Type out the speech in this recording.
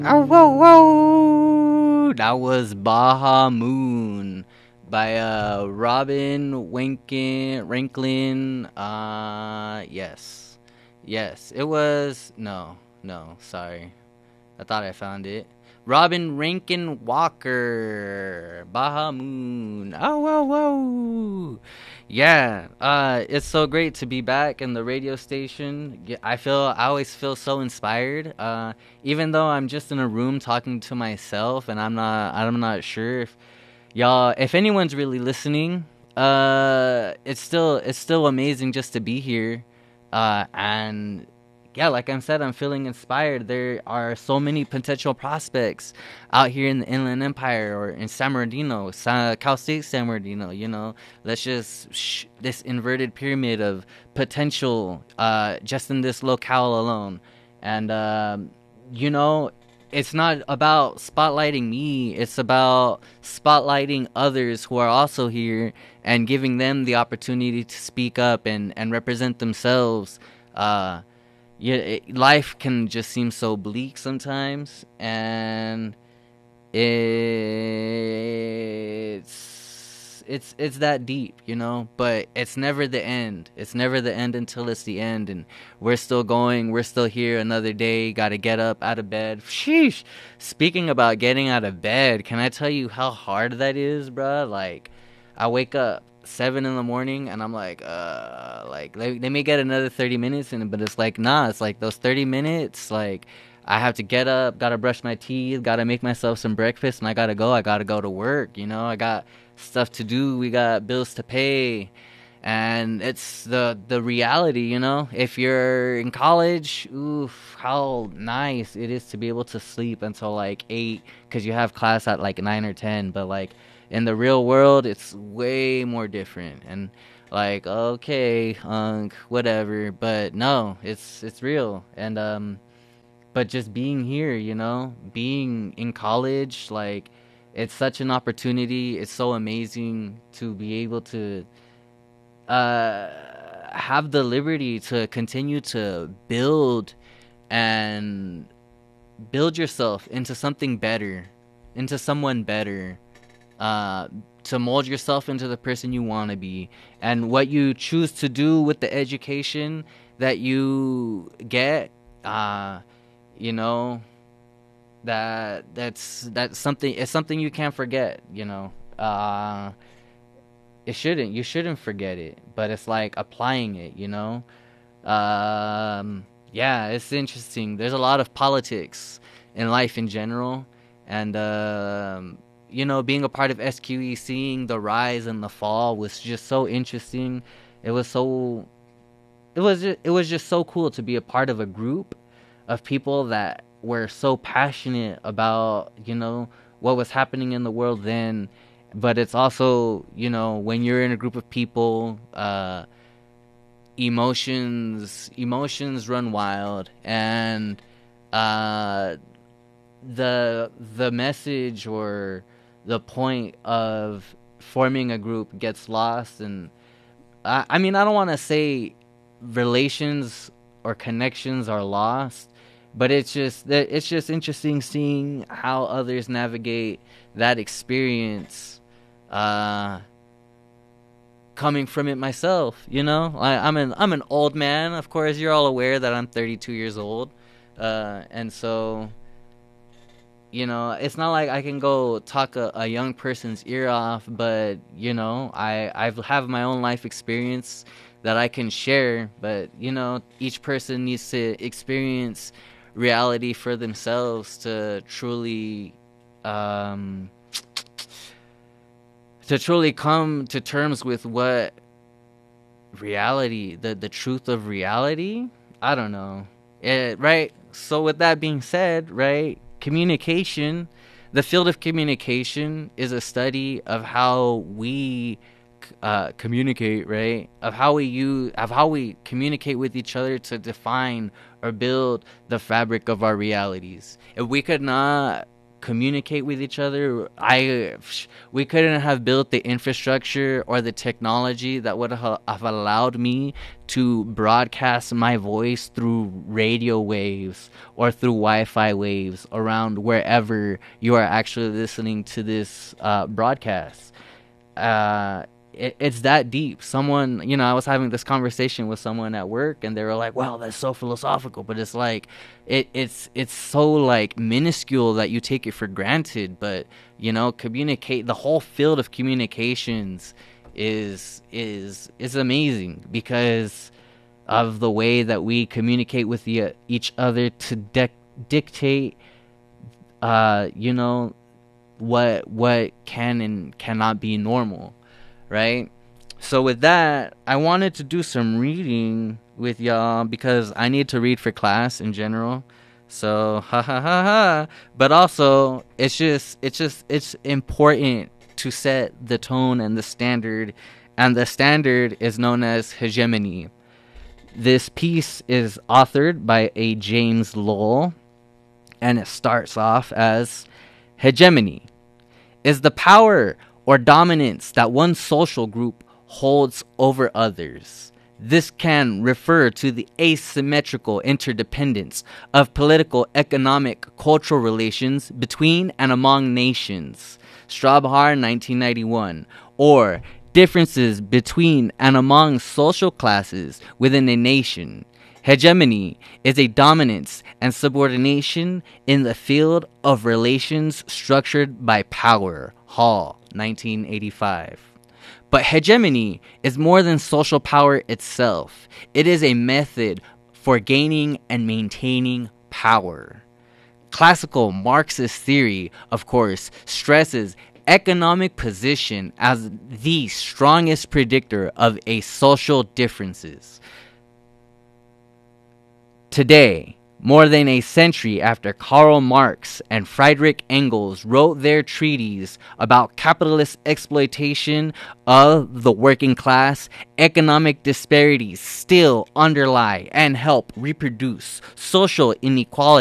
Oh, whoa, whoa! That was Baha Moon by Robin Ranklin. Yes. Yes, it was. No, no, sorry. I thought I found it. Robin Rankin Walker, Baha Moon. Oh, whoa, whoa. Yeah, it's so great to be back in the radio station. I always feel so inspired. Even though I'm just in a room talking to myself, and I'm not sure if anyone's really listening. It's still amazing just to be here, and yeah, like I said, I'm feeling inspired. There are so many potential prospects out here in the Inland Empire or in San Bernardino, Cal State San Bernardino. Let's just this inverted pyramid of potential, just in this locale alone, and you know, it's not about spotlighting me. It's about spotlighting others who are also here and giving them the opportunity to speak up and represent themselves. Uh, Life can just seem so bleak sometimes, and it's that deep, but it's never the end. It's never the end until it's the end, and we're still going. We're still here another day. Got to get up out of bed. Sheesh. Speaking about getting out of bed, can I tell you how hard that is, bruh? Like, I wake up 7 in the morning and I'm like they may get another 30 minutes in it, but it's like, nah, it's like those 30 minutes, like, I have to get up, gotta brush my teeth, gotta make myself some breakfast, and I gotta go to work. I got stuff to do, we got bills to pay, and it's the reality. If you're in college, oof, how nice it is to be able to sleep until like 8 because you have class at like 9 or 10. But like in the real world, it's way more different, and like, okay, whatever, but no, it's real. And but just being here, being in college, like, it's such an opportunity. It's so amazing to be able to uh, have the liberty to continue to and build yourself into something better, into someone better, uh, to mold yourself into the person you want to be. And what you choose to do with the education that you get, you know, that's something. It's something you can't forget. You shouldn't forget it, but it's like applying it. Yeah, it's interesting. There's a lot of politics in life in general, and being a part of SQE, seeing the rise and the fall was just so interesting. It was so it was just so cool to be a part of a group of people that were so passionate about what was happening in the world then. But it's also, when you're in a group of people, emotions run wild, and uh, the message or the point of forming a group gets lost. And I mean, I don't want to say relations or connections are lost, but it's just interesting seeing how others navigate that experience, uh, coming from it myself. I'm an old man. Of course, you're all aware that I'm 32 years old, and so it's not like I can go talk a young person's ear off, but I have my own life experience that I can share. But each person needs to experience reality for themselves um, to truly come to terms with what reality, the truth of reality. I don't know. Right. So with that being said, right, communication, the field of communication is a study of how we communicate, right? Of how we communicate with each other to define or build the fabric of our realities. If we could not communicate with each other. We couldn't have built the infrastructure or the technology that would have allowed me to broadcast my voice through radio waves or through Wi-Fi waves around wherever you are actually listening to this broadcast. It's that deep. Someone, I was having this conversation with someone at work, and they were like, "Wow, that's so philosophical," but it's like, it's so like minuscule that you take it for granted. But communicate the whole field of communications is amazing because of the way that we communicate with each other to dictate, what can and cannot be normal. Right? So with that, I wanted to do some reading with y'all because I need to read for class in general. So ha ha ha ha. But also, it's important to set the tone and the standard, and the standard is known as hegemony. This piece is authored by a James Lowell, and it starts off as: hegemony is the power or dominance that one social group holds over others. This can refer to the asymmetrical interdependence of political, economic, cultural relations between and among nations. Strabhar, 1991. Or differences between and among social classes within a nation. Hegemony is a dominance and subordination in the field of relations structured by power. Hall, 1985. But hegemony is more than social power itself. It is a method for gaining and maintaining power. Classical Marxist theory, of course, stresses economic position as the strongest predictor of a social differences. Today, more than a century after Karl Marx and Friedrich Engels wrote their treatise about capitalist exploitation of the working class, economic disparities still underlie and help reproduce social inequality